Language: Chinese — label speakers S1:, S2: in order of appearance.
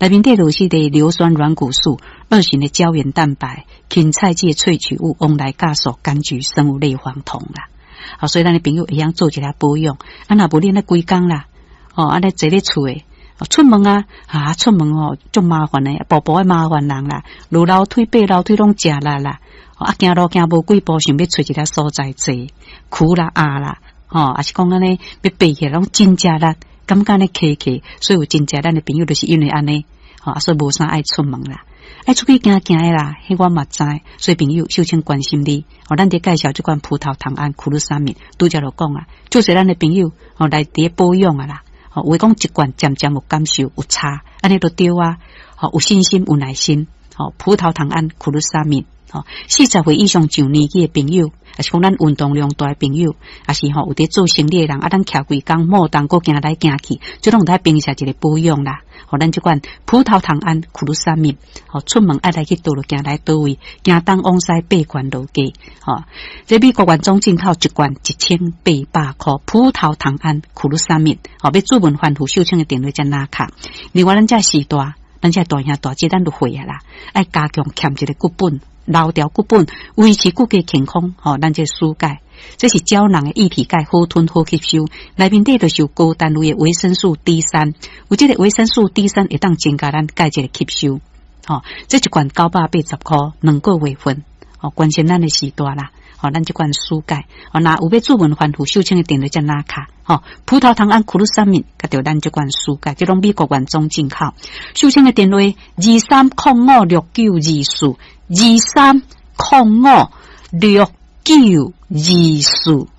S1: 内面底就是的硫酸软骨素、2型的胶原蛋白、芹菜剂萃取物、翁来酵素、柑橘生物类黄酮啦。好，所以咱的朋友会晓做一下保养，啊，若无练咧规工啦，安尼坐咧厝诶，出门出门足麻烦诶，步步诶麻烦人啦，路楼梯、爬楼梯拢食力啦，行路行无几步，想要找一个所在坐，苦啦啦，也是讲安尼要爬起来拢真食力，感觉咧客，所以有真正咱的朋友就是因为安尼，所以无啥爱出门啦。爱出去行诶啦，迄我嘛知，所以朋友小青关心你。咱伫介绍这款葡萄糖胺苦鲁沙米，拄则就讲啊，就是咱的朋友来伫保养啊啦。话讲一罐渐渐有感受有差，安尼都对啊。有信心有耐心。葡萄糖胺苦鲁沙米，40岁以上上年纪的朋友，也是讲咱运动量大的朋友，也是有伫做生理的人，咱徛规工莫当个行来行去，就拢在平时一个保养啦。咱这款葡萄糖胺苦鲁沙米，出门爱来去倒落行来倒位，行东往西8罐落价，这美国原装进口一罐1800块，葡萄糖胺苦鲁沙米，要注文反复收清的电话才拿卡。另外咱这时代，咱这大兄大姐咱都会啊啦，爱加强欠一个骨本。留条骨本，维持骨骼健康，咱这输钙，这是胶囊的液体钙，好吞好吸收。内面底就是有高单位的维生素 D3， 有这个维生素 D3 会当增加咱钙质的吸收。这一罐980块，2个月份，关心咱的时代啦。咱这款输钙，那有要注文反复收清的电话才拿卡。葡萄糖胺苦鲁沙米，甲着咱这款输钙，这种美国原装进口。收清的电话23056924，23056924。